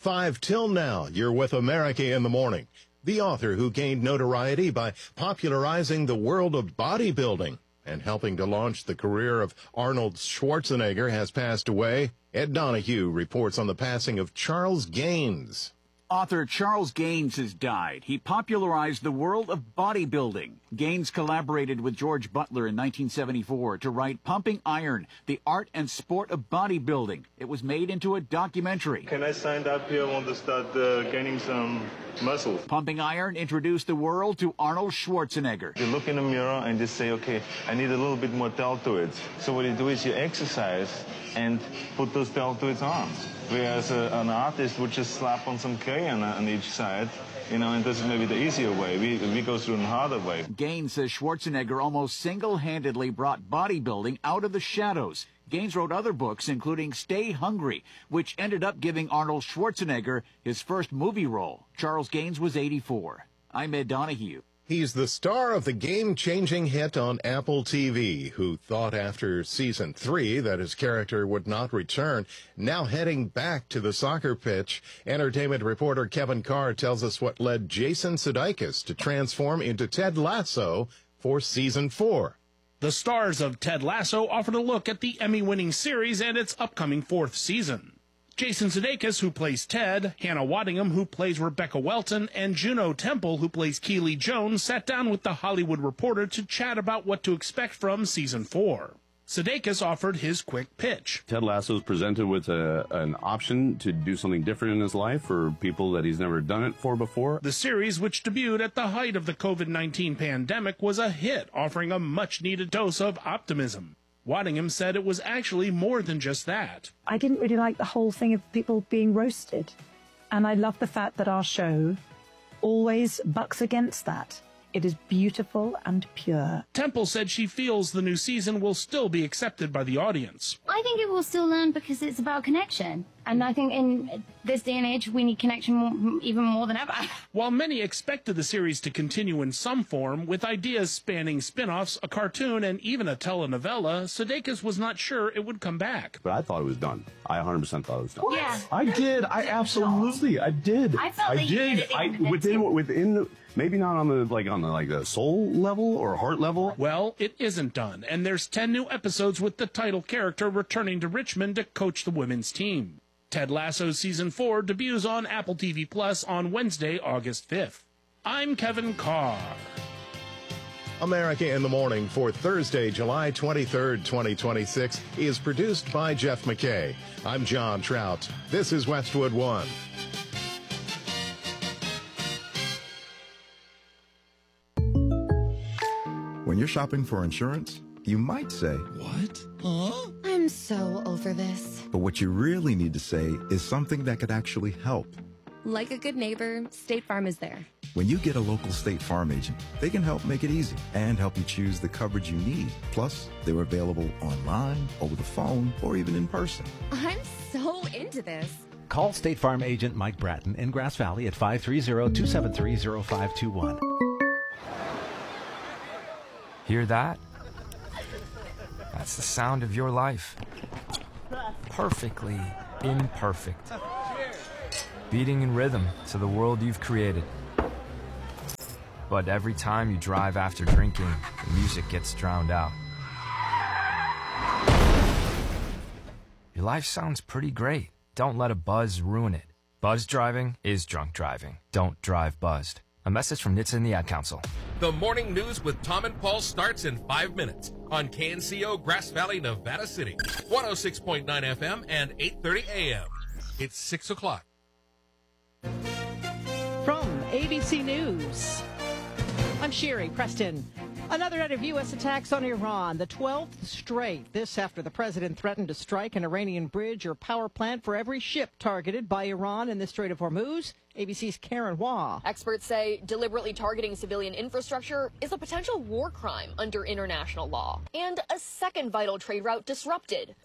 5 till now, you're with America in the Morning. The author who gained notoriety by popularizing the world of bodybuilding and helping to launch the career of Arnold Schwarzenegger has passed away. Ed Donahue reports on the passing of Charles Gaines. Author Charles Gaines has died. He popularized the world of bodybuilding. Gaines collaborated with George Butler in 1974 to write Pumping Iron, the art and sport of bodybuilding. It was made into a documentary. Can I sign up here? I want to start gaining some muscle. Pumping Iron introduced the world to Arnold Schwarzenegger. You look in the mirror and just say, okay, I need a little bit more delt to it. So what you do is you exercise and put those delt to its arms. Whereas an artist would just slap on some clay on each side, and this is maybe the easier way. We go through the harder way. Gaines says Schwarzenegger almost single-handedly brought bodybuilding out of the shadows. Gaines wrote other books, including Stay Hungry, which ended up giving Arnold Schwarzenegger his first movie role. Charles Gaines was 84. I'm Ed Donahue. He's the star of the game-changing hit on Apple TV, who thought after season 3 that his character would not return. Now heading back to the soccer pitch, entertainment reporter Kevin Carr tells us what led Jason Sudeikis to transform into Ted Lasso for season 4. The stars of Ted Lasso offered a look at the Emmy-winning series and its upcoming 4th season. Jason Sudeikis, who plays Ted, Hannah Waddingham, who plays Rebecca Welton, and Juno Temple, who plays Keely Jones, sat down with The Hollywood Reporter to chat about what to expect from Season 4. Sudeikis offered his quick pitch. Ted Lasso is presented with an option to do something different in his life for people that he's never done it for before. The series, which debuted at the height of the COVID-19 pandemic, was a hit, offering a much-needed dose of optimism. Waddingham said it was actually more than just that. I didn't really like the whole thing of people being roasted. And I love the fact that our show always bucks against that. It is beautiful and pure. Temple said she feels the new season will still be accepted by the audience. I think it will still learn because it's about connection. And I think in this day and age, we need connection even more than ever. While many expected the series to continue in some form, with ideas spanning spin-offs, a cartoon, and even a telenovela, Sudeikis was not sure it would come back. But I thought it was done. I 100% thought it was done. Yeah. I did. I absolutely. I did. I felt like you did it within maybe not on the soul level or heart level. Well, it isn't done, and there's 10 new episodes with the title character returning to Richmond to coach the women's team. Ted Lasso Season 4 debuts on Apple TV Plus on Wednesday, August 5th. I'm Kevin Carr. America in the Morning for Thursday, July 23rd, 2026 is produced by Jeff McKay. I'm John Trout. This is Westwood One. When you're shopping for insurance, you might say, "What? Huh? I'm so over this." But what you really need to say is something that could actually help. Like a good neighbor, State Farm is there. When you get a local State Farm agent, they can help make it easy and help you choose the coverage you need. Plus, they're available online, over the phone, or even in person. I'm so into this. Call State Farm agent Mike Bratton in Grass Valley at 530-273-0521. Hear that? That's the sound of your life. Perfectly imperfect. Beating in rhythm to the world you've created. But every time you drive after drinking, the music gets drowned out. Your life sounds pretty great. Don't let a buzz ruin it. Buzz driving is drunk driving. Don't drive buzzed. A message from NHTSA and the Ad Council. The morning news with Tom and Paul starts in 5 minutes on KNCO Grass Valley, Nevada City, 106.9 FM and 8:30 AM. It's 6 o'clock. From ABC News, I'm Sherry Preston. Another night of U.S. attacks on Iran, the 12th straight. This after the president threatened to strike an Iranian bridge or power plant for every ship targeted by Iran in the Strait of Hormuz. ABC's Karen Hua. Experts say deliberately targeting civilian infrastructure is a potential war crime under international law. And a second vital trade route disrupted.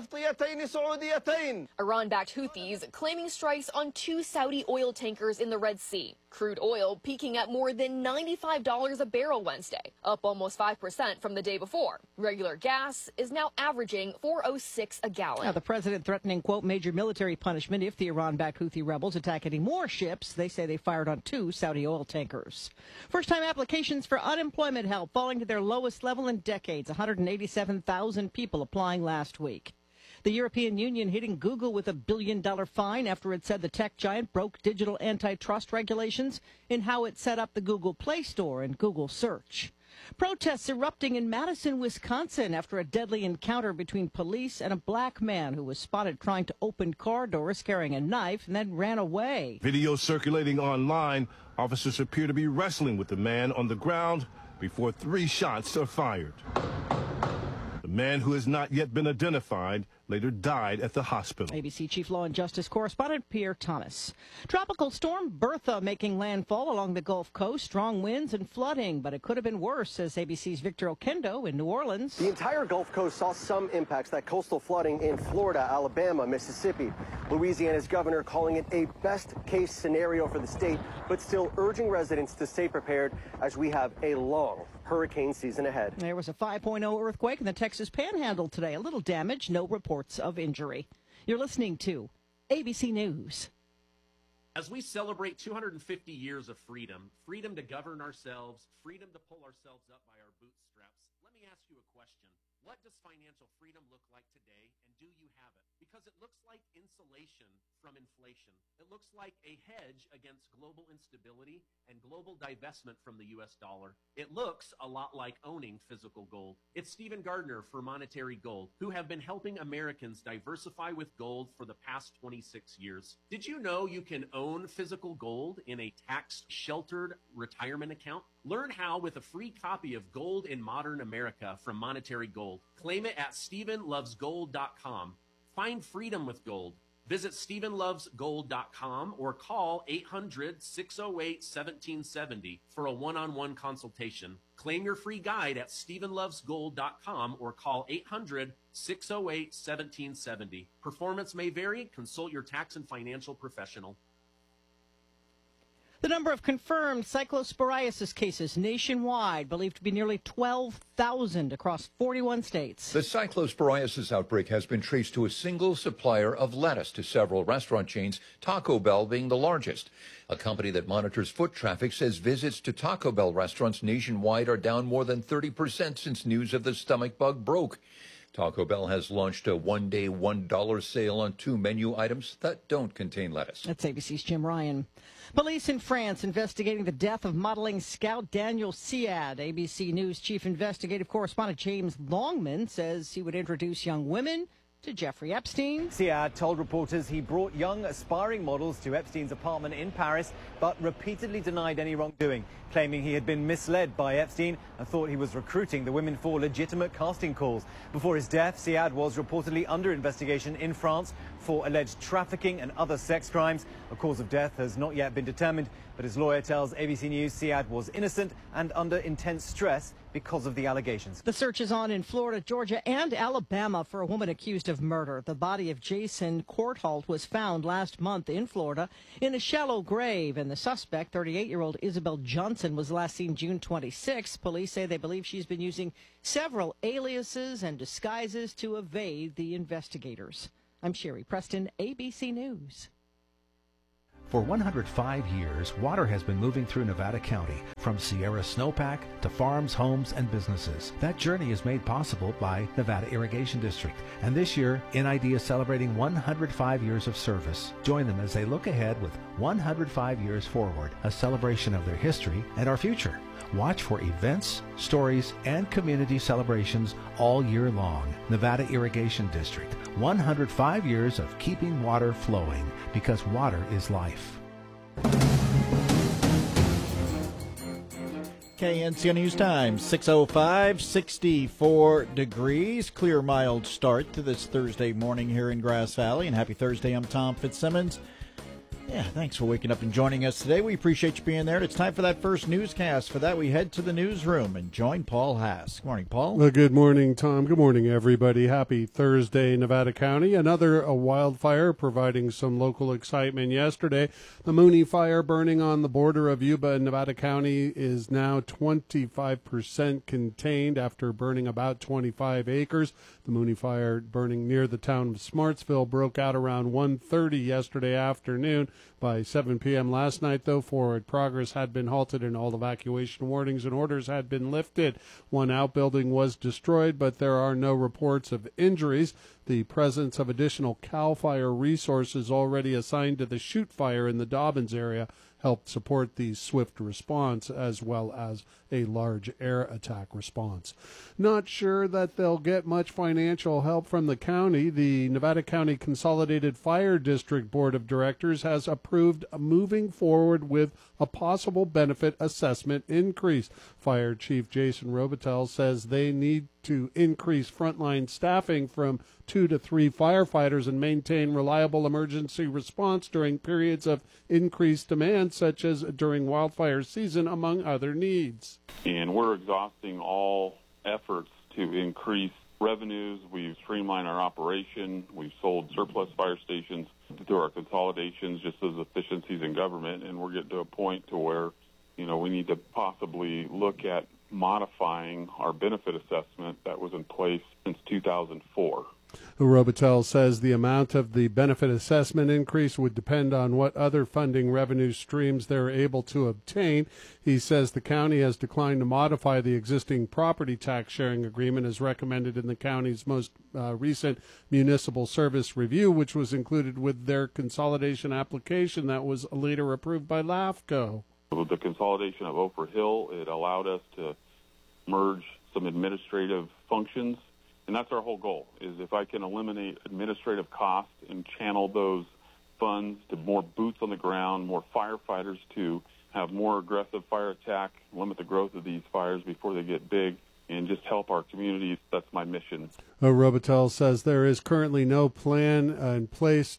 Iran-backed Houthis claiming strikes on 2 Saudi oil tankers in the Red Sea. Crude oil peaking at more than $95 a barrel Wednesday, up almost 5% from the day before. Regular gas is now averaging $4.06 a gallon. Now, the president threatening, quote, major military punishment if the Iran-backed Houthi rebels attack any more ships. They say they fired on 2 Saudi oil tankers. First-time applications for unemployment help falling to their lowest level in decades. 187,000 people applying last week. The European Union hitting Google with a $1 billion fine after it said the tech giant broke digital antitrust regulations in how it set up the Google Play Store and Google Search. Protests erupting in Madison, Wisconsin after a deadly encounter between police and a black man who was spotted trying to open car doors carrying a knife and then ran away. Video circulating online, officers appear to be wrestling with the man on the ground before 3 shots are fired. The man, who has not yet been identified, later died at the hospital. ABC Chief Law and Justice correspondent Pierre Thomas. Tropical storm Bertha making landfall along the Gulf Coast. Strong winds and flooding, but it could have been worse, says ABC's Victor Oquendo in New Orleans. The entire Gulf Coast saw some impacts, that coastal flooding in Florida, Alabama, Mississippi. Louisiana's governor calling it a best-case scenario for the state, but still urging residents to stay prepared as we have a long hurricane season ahead. There was a 5.0 earthquake in the Texas Panhandle today. A little damage, no reports of injury. You're listening to ABC News. As we celebrate 250 years of freedom, freedom to govern ourselves, freedom to pull ourselves up by our bootstraps, let me ask you a question. What does financial freedom look like today, and do you have it? Because it looks like insulation from inflation. It looks like a hedge against global instability and global divestment from the U.S. dollar. It looks a lot like owning physical gold. It's Stephen Gardner for Monetary Gold, who have been helping Americans diversify with gold for the past 26 years. Did you know you can own physical gold in a tax-sheltered retirement account? Learn how with a free copy of Gold in Modern America from Monetary Gold. Claim it at StephenLovesGold.com. Find freedom with gold. Visit StephenLovesGold.com or call 800-608-1770 for a one-on-one consultation. Claim your free guide at StephenLovesGold.com or call 800-608-1770. Performance may vary. Consult your tax and financial professional. The number of confirmed cyclosporiasis cases nationwide believed to be nearly 12,000 across 41 states. The cyclosporiasis outbreak has been traced to a single supplier of lettuce to several restaurant chains, Taco Bell being the largest. A company that monitors foot traffic says visits to Taco Bell restaurants nationwide are down more than 30% since news of the stomach bug broke. Taco Bell has launched a one-day $1 sale on 2 menu items that don't contain lettuce. That's ABC's Jim Ryan. Police in France investigating the death of modeling scout Daniel Siad. ABC News chief investigative correspondent James Longman says he would introduce young women to Jeffrey Epstein. Siad told reporters he brought young aspiring models to Epstein's apartment in Paris, but repeatedly denied any wrongdoing, claiming he had been misled by Epstein and thought he was recruiting the women for legitimate casting calls. Before his death, Siad was reportedly under investigation in France for alleged trafficking and other sex crimes. A cause of death has not yet been determined, but his lawyer tells ABC News Siad was innocent and under intense stress because of the allegations. The search is on in Florida, Georgia, and Alabama for a woman accused of murder. The body of Jason Courtholt was found last month in Florida in a shallow grave, and the suspect, 38-year-old Isabel Johnson, was last seen June 26. Police say they believe she's been using several aliases and disguises to evade the investigators. I'm Sherry Preston, ABC News. For 105 years, water has been moving through Nevada County, from Sierra Snowpack to farms, homes, and businesses. That journey is made possible by Nevada Irrigation District. And this year, NID is celebrating 105 years of service. Join them as they look ahead with 105 years forward, a celebration of their history and our future. Watch for events, stories, and community celebrations all year long. Nevada Irrigation District, 105 years of keeping water flowing, because water is life. KNCO News Time, 6:05, 64 degrees. Clear, mild start to this Thursday morning here in Grass Valley. And happy Thursday, I'm Tom Fitzsimmons. Yeah, thanks for waking up and joining us today. We appreciate you being there. And it's time for that first newscast. For that, we head to the newsroom and join Paul Haas. Good morning, Paul. Well, good morning, Tom. Good morning, everybody. Happy Thursday, Nevada County. Another wildfire providing some local excitement yesterday. The Mooney fire burning on the border of Yuba and Nevada County is now 25% contained after burning about 25 acres. The Mooney fire burning near the town of Smartsville broke out around 1:30 yesterday afternoon. By 7 p.m. last night, though, forward progress had been halted and all evacuation warnings and orders had been lifted. One outbuilding was destroyed, but there are no reports of injuries. The presence of additional CAL FIRE resources already assigned to the shoot fire in the Dobbins area helped support the swift response, as well as a large air attack response. Not sure that they'll get much financial help from the county. The Nevada County Consolidated Fire District Board of Directors has approved moving forward with a possible benefit assessment increase. Fire Chief Jason Robitel says they need to increase frontline staffing from 2 to 3 firefighters and maintain reliable emergency response during periods of increased demand, such as during wildfire season, among other needs. And we're exhausting all efforts to increase revenues. We've streamlined our operation. We've sold surplus fire stations through our consolidations, just as efficiencies in government, and we're getting to a point to where, we need to possibly look at modifying our benefit assessment that was in place since 2004. Robitel says the amount of the benefit assessment increase would depend on what other funding revenue streams they're able to obtain. He says the county has declined to modify the existing property tax sharing agreement as recommended in the county's most recent municipal service review, which was included with their consolidation application that was later approved by LAFCO. With the consolidation of Oprah Hill, it allowed us to merge some administrative functions. And that's our whole goal, is if I can eliminate administrative costs and channel those funds to more boots on the ground, more firefighters to have more aggressive fire attack, limit the growth of these fires before they get big, and just help our communities. That's my mission. Robitel says there is currently no plan in place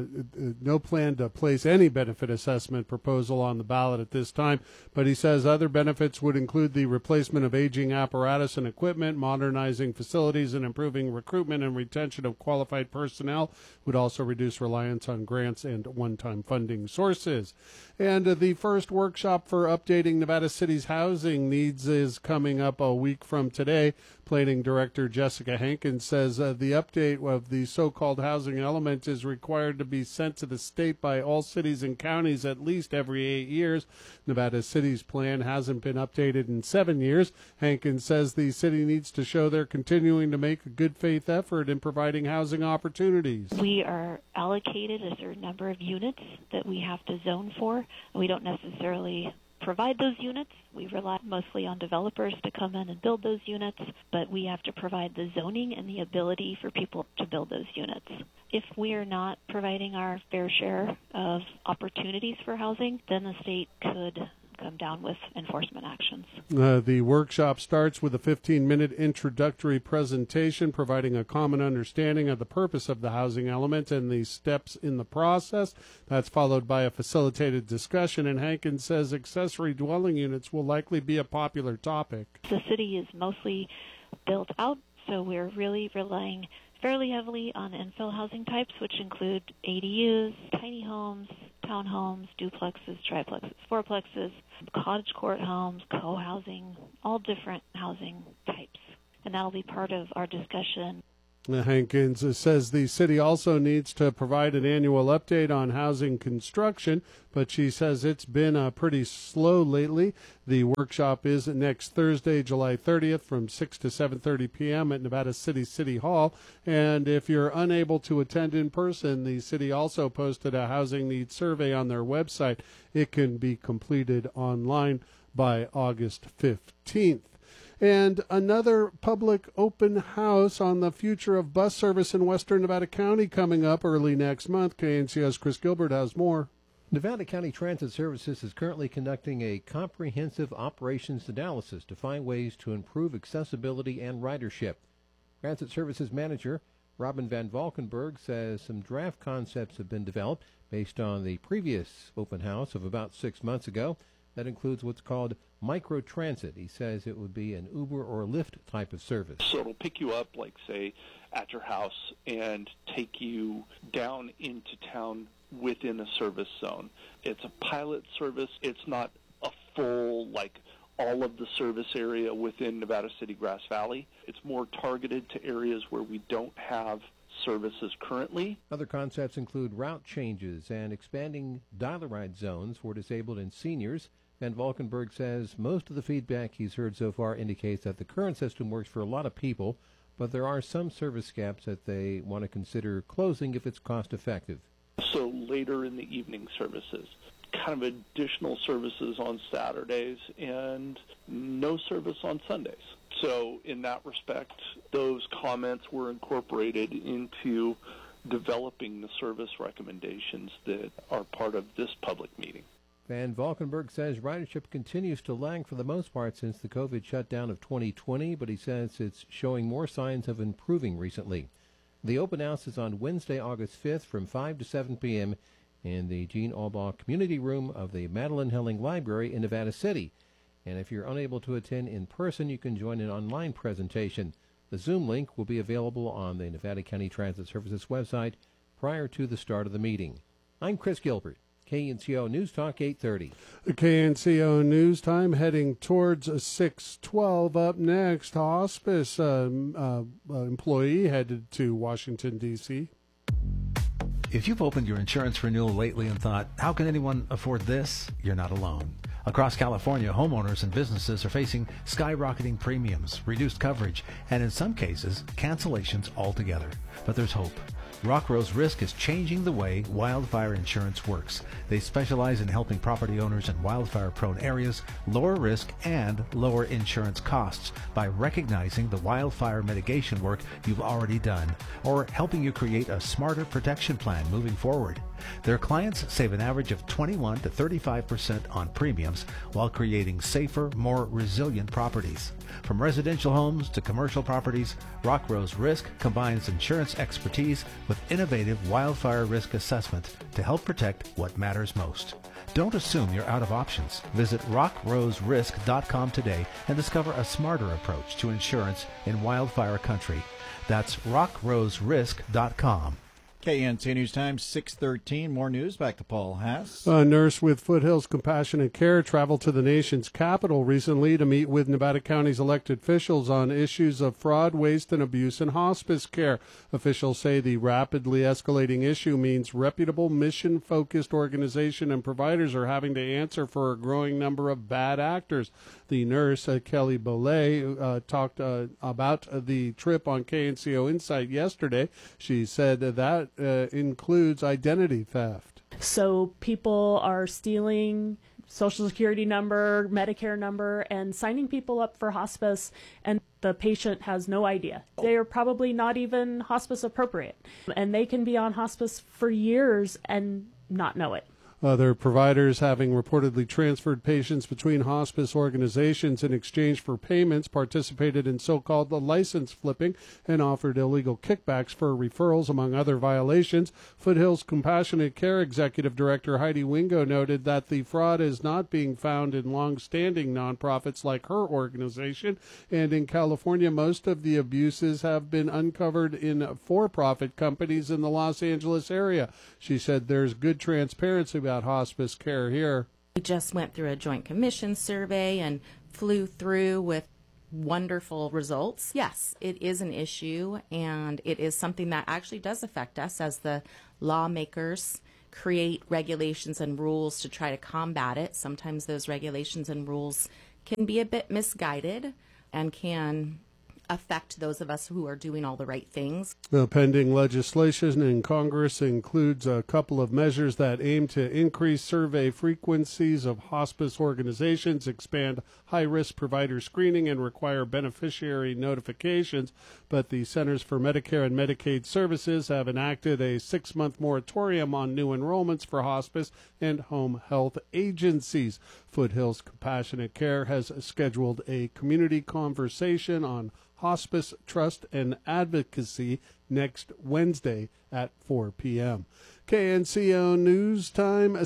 no plan to place any benefit assessment proposal on the ballot at this time, but he says other benefits would include the replacement of aging apparatus and equipment, modernizing facilities, and improving recruitment and retention of qualified personnel. Would also reduce reliance on grants and one-time funding sources. And the first workshop for updating Nevada City's housing needs is coming up a week from today. Planning Director Jessica Hankins says the update of the so-called housing element is required to be sent to the state by all cities and counties at least every 8 years. Nevada City's plan hasn't been updated in 7 years. Hankins says the city needs to show they're continuing to make a good faith effort in providing housing opportunities. We are allocated a certain number of units that we have to zone for. We don't necessarily provide those units. We rely mostly on developers to come in and build those units, but we have to provide the zoning and the ability for people to build those units. If we are not providing our fair share of opportunities for housing, then the state could come down with enforcement actions. The workshop starts with a 15-minute introductory presentation providing a common understanding of the purpose of the housing element and the steps in the process. That's followed by a facilitated discussion, and Hankins says accessory dwelling units will likely be a popular topic. The city is mostly built out, so we're really relying fairly heavily on infill housing types, which include ADUs, tiny homes, townhomes, duplexes, triplexes, fourplexes, cottage court homes, co-housing, all different housing types. And that'll be part of our discussion. Hankins says the city also needs to provide an annual update on housing construction, but she says it's been pretty slow lately. The workshop is next Thursday, July 30th from 6 to 7:30 p.m. at Nevada City Hall. And if you're unable to attend in person, the city also posted a housing needs survey on their website. It can be completed online by August 15th. And another public open house on the future of bus service in western Nevada County coming up early next month. KNCO's Chris Gilbert has more. Nevada County Transit Services is currently conducting a comprehensive operations analysis to find ways to improve accessibility and ridership. Transit Services Manager Robin Van Valkenburg says some draft concepts have been developed based on the previous open house of about 6 months ago. That includes what's called microtransit. He says it would be an Uber or Lyft type of service. So it'll pick you up, like, say, at your house and take you down into town within a service zone. It's a pilot service. It's not a full, like, all of the service area within Nevada City Grass Valley. It's more targeted to areas where we don't have services currently. Other concepts include route changes and expanding dial-a-ride zones for disabled and seniors. Van Valkenburg says most of the feedback he's heard so far indicates that the current system works for a lot of people, but there are some service gaps that they want to consider closing if it's cost-effective. So later in the evening services, kind of additional services on Saturdays and no service on Sundays. So in that respect, those comments were incorporated into developing the service recommendations that are part of this public meeting. Van Valkenburg says ridership continues to lag for the most part since the COVID shutdown of 2020, but he says it's showing more signs of improving recently. The open house is on Wednesday, August 5th from 5 to 7 p.m. in the Gene Albaugh Community Room of the Madeline Helling Library in Nevada City. And if you're unable to attend in person, you can join an online presentation. The Zoom link will be available on the Nevada County Transit Services website prior to the start of the meeting. I'm Chris Gilbert, KNCO News Talk 830. The KNCO News Time heading towards 6:12. Up next, hospice employee headed to Washington, D.C. If you've opened your insurance renewal lately and thought, how can anyone afford this? You're not alone. Across California, homeowners and businesses are facing skyrocketing premiums, reduced coverage, and in some cases, cancellations altogether. But there's hope. Rock Rose Risk is changing the way wildfire insurance works. They specialize in helping property owners in wildfire-prone areas lower risk and lower insurance costs by recognizing the wildfire mitigation work you've already done or helping you create a smarter protection plan moving forward. Their clients save an average of 21 to 35% on premiums while creating safer, more resilient properties. From residential homes to commercial properties, Rock Rose Risk combines insurance expertise with innovative wildfire risk assessment to help protect what matters most. Don't assume you're out of options. Visit rockroserisk.com today and discover a smarter approach to insurance in wildfire country. That's rockroserisk.com. KNC News Time, 6:13. More news. Back to Paul Haas. A nurse with Foothills Compassionate Care traveled to the nation's capital recently to meet with Nevada County's elected officials on issues of fraud, waste, and abuse in hospice care. Officials say the rapidly escalating issue means reputable, mission-focused organization and providers are having to answer for a growing number of bad actors. The nurse, Kelly Bollet, talked about the trip on KNCO Insight yesterday. She said that includes identity theft. So people are stealing Social Security number, Medicare number, and signing people up for hospice, and the patient has no idea. They are probably not even hospice appropriate, and they can be on hospice for years and not know it. Other providers having reportedly transferred patients between hospice organizations in exchange for payments participated in so-called license flipping and offered illegal kickbacks for referrals, among other violations. Foothills Compassionate Care Executive Director Heidi Wingo noted that the fraud is not being found in long-standing nonprofits like her organization, and in California, most of the abuses have been uncovered in for-profit companies in the Los Angeles area. She said there's good transparency about hospice care here. We just went through a joint commission survey and flew through with wonderful results. Yes, it is an issue, and it is something that actually does affect us as the lawmakers create regulations and rules to try to combat it. Sometimes those regulations and rules can be a bit misguided and can affect those of us who are doing all the right things. The pending legislation in Congress includes a couple of measures that aim to increase survey frequencies of hospice organizations, expand high-risk provider screening, and require beneficiary notifications. But the Centers for Medicare and Medicaid Services have enacted a 6-month moratorium on new enrollments for hospice and home health agencies. Foothills Compassionate Care has scheduled a community conversation on Hospice Trust and Advocacy next Wednesday at 4 p.m. KNCO News Time,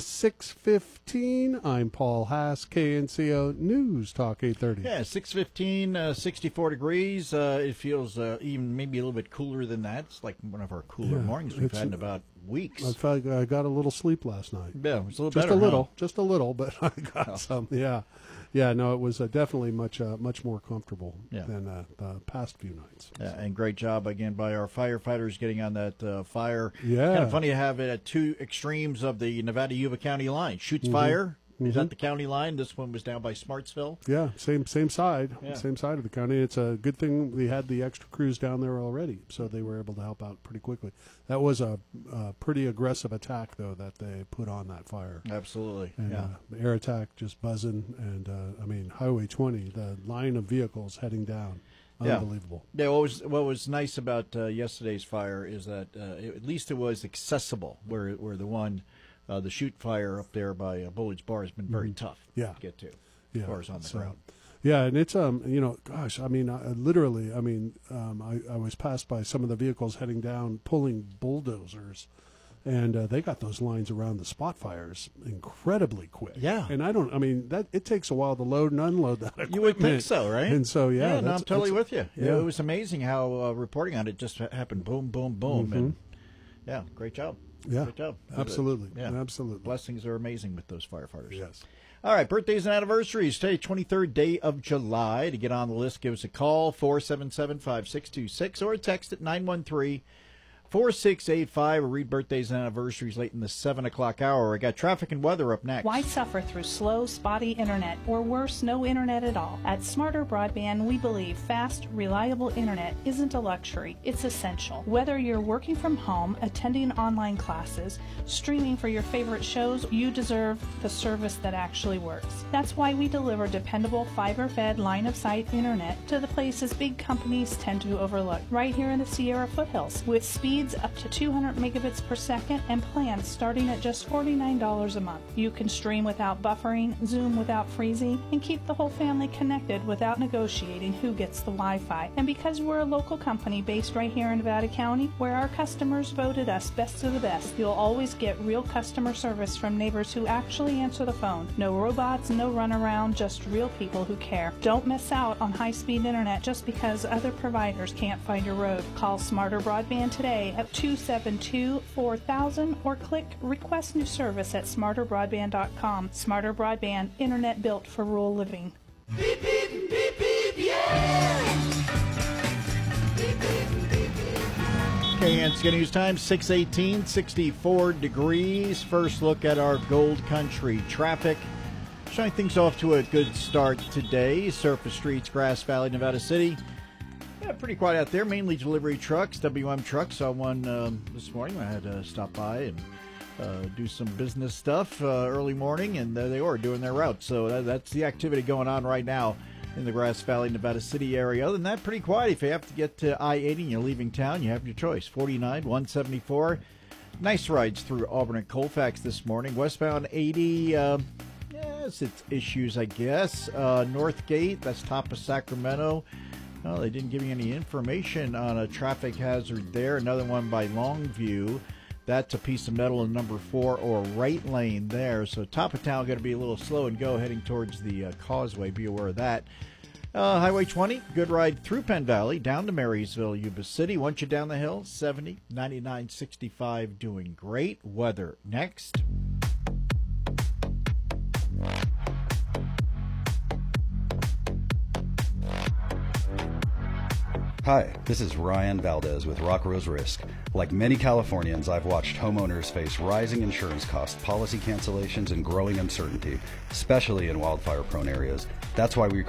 6:15. I'm Paul Haas, KNCO News Talk 830. Yeah, 6:15, 64 degrees. It feels even maybe a little bit cooler than that. It's like one of our cooler mornings we've had in about weeks. I felt like I got a little sleep last night. Yeah, it was a little just better. Just a little, but I got some. Yeah. Yeah, no, it was definitely much more comfortable than the past few nights. Yeah, and great job again by our firefighters getting on that fire. Yeah. Kind of funny to have it at two extremes of the Nevada-Yuba County line. Shoots Fire is at the county line. This one was down by Smartsville. Yeah, same side. Yeah. Same side of the county. It's a good thing we had the extra crews down there already, so they were able to help out pretty quickly. That was a pretty aggressive attack, though, that they put on that fire. Absolutely. And, the air attack just buzzing, and Highway 20, the line of vehicles heading down. Unbelievable. Yeah, what was nice about yesterday's fire is that at least it was accessible, where the one, the shoot fire up there by Bullard's Bar has been very tough to get to as far as on the ground. Yeah, and it's gosh, I mean, literally, I mean, I was passed by some of the vehicles heading down, pulling bulldozers, and they got those lines around the spot fires incredibly quick. Yeah, and that it takes a while to load and unload that equipment. You would think so, right? And so, no, I'm totally with you. Yeah. It was amazing how reporting on it just happened. Boom, boom, boom, and yeah, great job. Yeah, great job. Absolutely. Yeah, absolutely. Blessings are amazing with those firefighters. Yes. All right, birthdays and anniversaries. Today, 23rd day of July. To get on the list, give us a call, 477-5626, or a text at 913-4685, or read birthdays and anniversaries late in the 7 o'clock hour. I got traffic and weather up next. Why suffer through slow, spotty internet, or worse, no internet at all? At Smarter Broadband, we believe fast, reliable internet isn't a luxury, it's essential. Whether you're working from home, attending online classes, streaming for your favorite shows, you deserve the service that actually works. That's why we deliver dependable, fiber-fed, line-of-sight internet to the places big companies tend to overlook, right here in the Sierra foothills, with speeds up to 200 megabits per second and plans starting at just $49 a month. You can stream without buffering, Zoom without freezing, and keep the whole family connected without negotiating who gets the Wi-Fi. And because we're a local company based right here in Nevada County, where our customers voted us best of the best, you'll always get real customer service from neighbors who actually answer the phone. No robots, no runaround, just real people who care. Don't miss out on high-speed internet just because other providers can't find your road. Call Smarter Broadband today at 272-4000 or click Request New Service at smarterbroadband.com. Smarter Broadband, internet built for rural living. Beep, beep, beep, beep, yeah! Okay, and it's news time, 6:18, 64 degrees. First look at our Gold Country traffic. Showing things off to a good start today. Surface streets, Grass Valley, Nevada City. Yeah, pretty quiet out there, mainly delivery trucks, WM trucks. Saw one this morning. I had to stop by and do some business stuff early morning, and there they were doing their route. So that's the activity going on right now in the Grass Valley, Nevada City area. Other than that, pretty quiet. If you have to get to I-80 and you're leaving town, you have your choice. 49, 174. Nice rides through Auburn and Colfax this morning. Westbound 80, yes, it's issues, I guess. Northgate, that's top of Sacramento. No, they didn't give me any information on a traffic hazard there. Another one by Longview. That's a piece of metal in number 4 or right lane there. So top of town going to be a little slow and go heading towards the causeway. Be aware of that. Highway 20, good ride through Penn Valley, down to Marysville, Yuba City. Once you're down the hill, 70, 99, 65, doing great. Weather next. Hi, this is Ryan Valdez with Rock Rose Risk. Like many Californians, I've watched homeowners face rising insurance costs, policy cancellations, and growing uncertainty, especially in wildfire-prone areas. That's why we